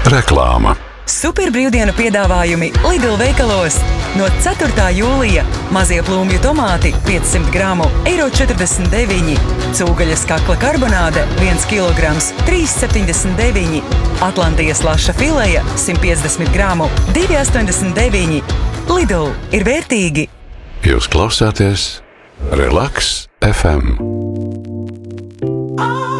Reklāma. Super brīvdienu piedāvājumi Lidl veikalos. No 4. jūlija mazie plūmju tomāti 500 gramu €49, cūgaļas kakla karbonāde 1 kilograms 3,79, Atlantijas laša fileja 150 gramu 2,89. Lidl ir vērtīgi. Jūs klausāties Relaks FM.